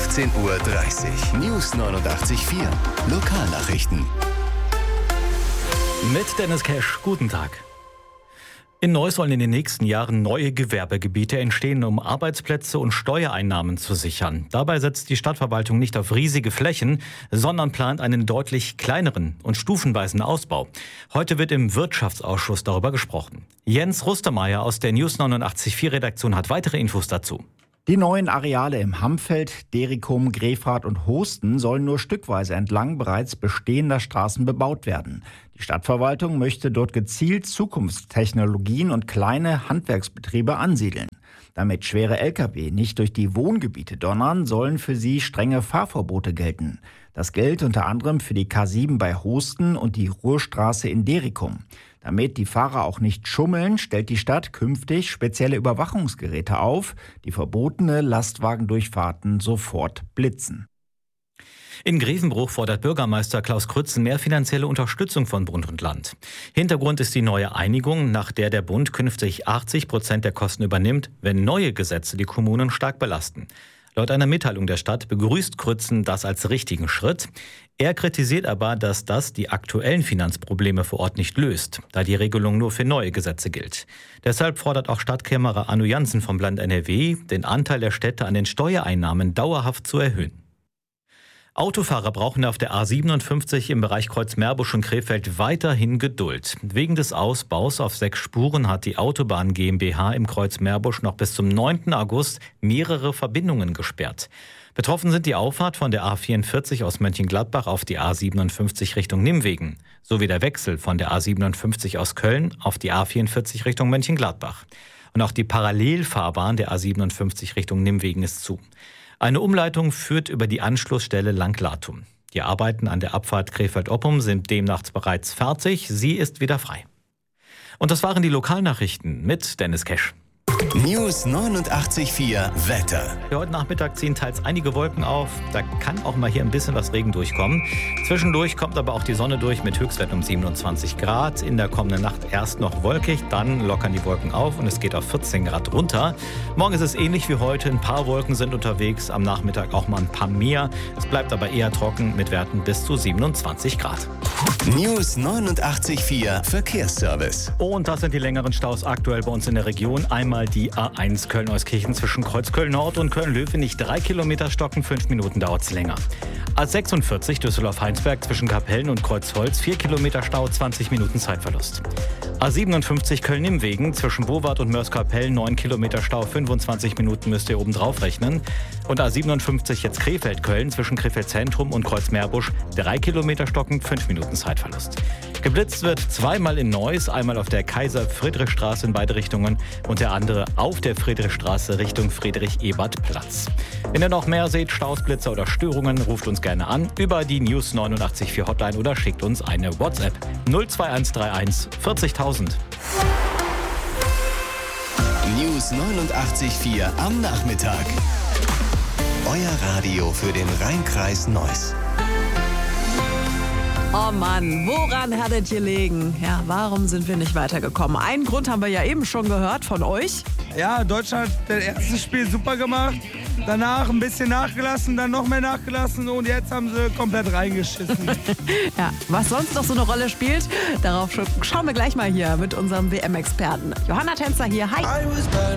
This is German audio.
18:30 Uhr. News 89.4. Lokalnachrichten. Mit Dennis Cash, guten Tag. In Neuss sollen in den nächsten Jahren neue Gewerbegebiete entstehen, um Arbeitsplätze und Steuereinnahmen zu sichern. Dabei setzt die Stadtverwaltung nicht auf riesige Flächen, sondern plant einen deutlich kleineren und stufenweisen Ausbau. Heute wird im Wirtschaftsausschuss darüber gesprochen. Jens Rustermeier aus der News 89.4 Redaktion hat weitere Infos dazu. Die neuen Areale im Hammfeld, Derikum, Grefrath und Hosten sollen nur stückweise entlang bereits bestehender Straßen bebaut werden. Die Stadtverwaltung möchte dort gezielt Zukunftstechnologien und kleine Handwerksbetriebe ansiedeln. Damit schwere Lkw nicht durch die Wohngebiete donnern, sollen für sie strenge Fahrverbote gelten. Das gilt unter anderem für die K7 bei Hosten und die Ruhrstraße in Derikum. Damit die Fahrer auch nicht schummeln, stellt die Stadt künftig spezielle Überwachungsgeräte auf, die verbotene Lastwagendurchfahrten sofort blitzen. In Grevenbruch fordert Bürgermeister Klaus Krützen mehr finanzielle Unterstützung von Bund und Land. Hintergrund ist die neue Einigung, nach der der Bund künftig 80% der Kosten übernimmt, wenn neue Gesetze die Kommunen stark belasten. Laut einer Mitteilung der Stadt begrüßt Krützen das als richtigen Schritt. Er kritisiert aber, dass das die aktuellen Finanzprobleme vor Ort nicht löst, da die Regelung nur für neue Gesetze gilt. Deshalb fordert auch Stadtkämmerer Anu Jansen vom Land NRW, den Anteil der Städte an den Steuereinnahmen dauerhaft zu erhöhen. Autofahrer brauchen auf der A57 im Bereich Kreuz-Meerbusch und Krefeld weiterhin Geduld. Wegen des Ausbaus auf 6 Spuren hat die Autobahn GmbH im Kreuz-Meerbusch noch bis zum 9. August mehrere Verbindungen gesperrt. Betroffen sind die Auffahrt von der A44 aus Mönchengladbach auf die A57 Richtung Nimwegen, sowie der Wechsel von der A57 aus Köln auf die A44 Richtung Mönchengladbach. Und auch die Parallelfahrbahn der A57 Richtung Nimwegen ist zu. Eine Umleitung führt über die Anschlussstelle Langlatum. Die Arbeiten an der Abfahrt Krefeld-Oppum sind demnach bereits fertig. Sie ist wieder frei. Und das waren die Lokalnachrichten mit Dennis Cash. News 89.4 Wetter. Für heute Nachmittag ziehen teils einige Wolken auf. Da kann auch mal hier ein bisschen was Regen durchkommen. Zwischendurch kommt aber auch die Sonne durch mit Höchstwert um 27 Grad. In der kommenden Nacht erst noch wolkig, dann lockern die Wolken auf und es geht auf 14 Grad runter. Morgen ist es ähnlich wie heute. Ein paar Wolken sind unterwegs, am Nachmittag auch mal ein paar mehr. Es bleibt aber eher trocken mit Werten bis zu 27 Grad. News 89.4 Verkehrsservice. Und das sind die längeren Staus aktuell bei uns in der Region. Einmal die A1 Köln-Euskirchen zwischen Kreuzköln-Nord und Köln-Löwenich. 3 Kilometer stocken, 5 Minuten dauert es länger. A46 Düsseldorf-Heinsberg zwischen Kapellen und Kreuzholz. 4 Kilometer Stau, 20 Minuten Zeitverlust. A57 Köln-Nimwegen zwischen Bowart und Mörs-Kapellen. 9 Kilometer Stau, 25 Minuten müsst ihr oben drauf rechnen. Und A57 jetzt Krefeld-Köln zwischen Krefeld-Zentrum und Kreuz-Meerbusch. 3 Kilometer stocken, 5 Minuten Zeitverlust. Geblitzt wird zweimal in Neuss, einmal auf der Kaiser-Friedrich-Straße in beide Richtungen und der andere auf der Friedrichstraße Richtung Friedrich-Ebert-Platz. Wenn ihr noch mehr seht, Staus, Blitzer oder Störungen, ruft uns gerne an über die News 89.4 Hotline oder schickt uns eine WhatsApp 02131 40.000. News 89.4 am Nachmittag. Euer Radio für den Rhein-Kreis Neuss. Oh Mann, woran hat es gelegen? Ja, warum sind wir nicht weitergekommen? Einen Grund haben wir ja eben schon gehört von euch. Ja, Deutschland hat das erste Spiel super gemacht. Danach ein bisschen nachgelassen, dann noch mehr nachgelassen und jetzt haben sie komplett reingeschissen. Ja, was sonst noch so eine Rolle spielt, darauf schauen wir gleich mal hier mit unserem WM-Experten. Johanna Tänzer hier, hi.